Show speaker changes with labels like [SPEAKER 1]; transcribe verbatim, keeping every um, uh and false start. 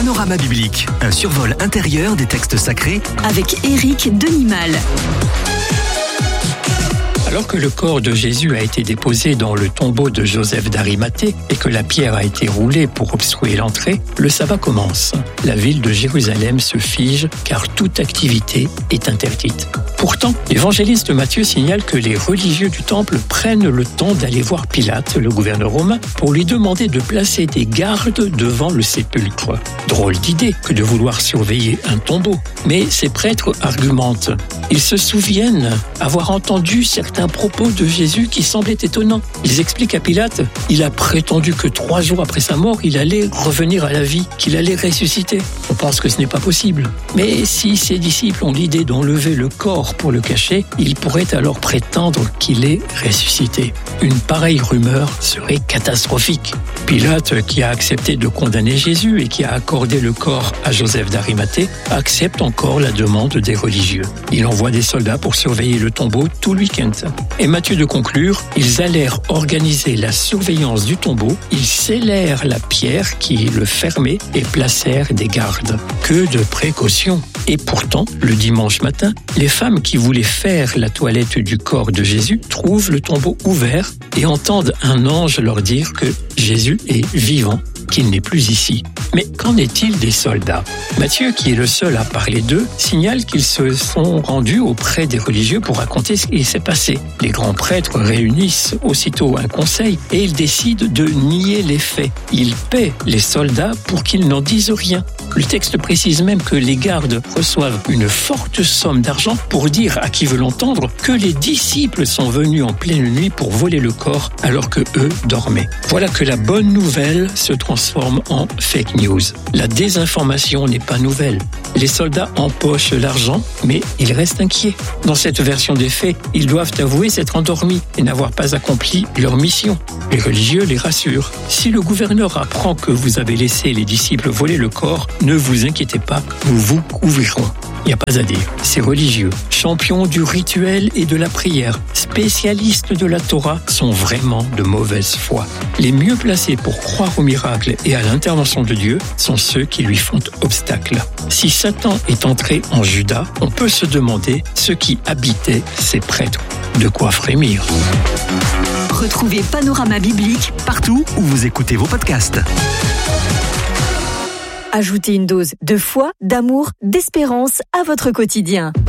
[SPEAKER 1] Panorama biblique, un survol intérieur des textes sacrés
[SPEAKER 2] avec Éric Denimal.
[SPEAKER 3] Alors que le corps de Jésus a été déposé dans le tombeau de Joseph d'Arimathée et que la pierre a été roulée pour obstruer l'entrée, le sabbat commence. La ville de Jérusalem se fige car toute activité est interdite. Pourtant, l'évangéliste Matthieu signale que les religieux du temple prennent le temps d'aller voir Pilate, le gouverneur romain, pour lui demander de placer des gardes devant le sépulcre. Drôle d'idée que de vouloir surveiller un tombeau. Mais ces prêtres argumentent. Ils se souviennent avoir entendu certains propos de Jésus qui semblaient étonnants. Ils expliquent à Pilate, il a prétendu que trois jours après sa mort, il allait revenir à la vie, qu'il allait ressusciter. On pense que ce n'est pas possible. Mais si ses disciples ont l'idée d'enlever le corps pour le cacher, ils pourraient alors prétendre qu'il est ressuscité. Une pareille rumeur serait catastrophique. Pilate, qui a accepté de condamner Jésus et qui a accordé le corps à Joseph d'Arimathée, accepte encore la demande des religieux. Il envoie des soldats pour surveiller le tombeau tout le week-end. Et Matthieu de conclure, ils allèrent organiser la surveillance du tombeau, ils scellèrent la pierre qui le fermait et placèrent des gardes. Que de précautions! Et pourtant, le dimanche matin, les femmes qui voulaient faire la toilette du corps de Jésus trouvent le tombeau ouvert et entendent un ange leur dire que Jésus est vivant, qu'il n'est plus ici. Mais qu'en est-il des soldats ? Matthieu, qui est le seul à parler d'eux, signale qu'ils se sont rendus auprès des religieux pour raconter ce qui s'est passé. Les grands prêtres réunissent aussitôt un conseil et ils décident de nier les faits. Ils paient les soldats pour qu'ils n'en disent rien. Le texte précise même que les gardes reçoivent une forte somme d'argent pour dire à qui veut l'entendre que les disciples sont venus en pleine nuit pour voler le corps alors que eux dormaient. Voilà que la bonne nouvelle se transforme en fake news. La désinformation n'est pas nouvelle. Les soldats empochent l'argent, mais ils restent inquiets. Dans cette version des faits, ils doivent avouer s'être endormis et n'avoir pas accompli leur mission. Les religieux les rassurent. Si le gouverneur apprend que vous avez laissé les disciples voler le corps, ne vous inquiétez pas, nous vous couvrirons. Il n'y a pas à dire. Ces religieux, champions du rituel et de la prière, spécialistes de la Torah, sont vraiment de mauvaise foi. Les mieux placés pour croire au miracle et à l'intervention de Dieu sont ceux qui lui font obstacle. Si Satan est entré en Juda, on peut se demander ce qui habitait ces prêtres. De quoi frémir.
[SPEAKER 2] Retrouvez Panorama biblique
[SPEAKER 1] partout où vous écoutez vos podcasts.
[SPEAKER 2] Ajoutez une dose de foi, d'amour, d'espérance à votre quotidien.